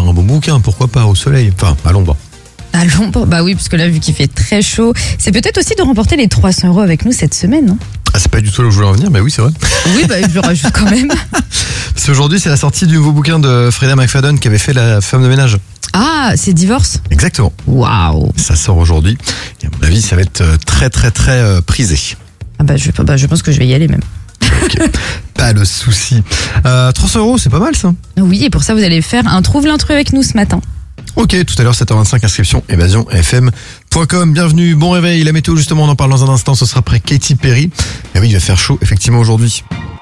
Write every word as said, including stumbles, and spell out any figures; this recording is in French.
un bon bouquin, pourquoi pas, au soleil, enfin à l'ombre. À l'ombre, bah oui, parce que là, vu qu'il fait très chaud, c'est peut-être aussi de remporter les trois cents euros avec nous cette semaine, non? Ah, c'est pas du tout là où je voulais en venir, mais oui, c'est vrai. Oui, bah je le rajoute quand même. Parce qu'aujourd'hui, c'est la sortie du nouveau bouquin de Freda McFadden qui avait fait La femme de ménage. Ah, c'est Divorce? Exactement. Waouh. Ça sort aujourd'hui. Et à mon avis, ça va être très, très, très euh, prisé. Ah bah je, bah je pense que je vais y aller même. Ok, pas le souci. Euh, trois cents euros, c'est pas mal ça. Oui, et pour ça, vous allez faire un Trouve l'intrus avec nous ce matin. Ok, tout à l'heure, sept heures vingt-cinq, inscription évasion f m point com. Bienvenue, bon réveil. La météo, justement, on en parle dans un instant. Ce sera après Katy Perry. Et oui, il va faire chaud, effectivement, aujourd'hui.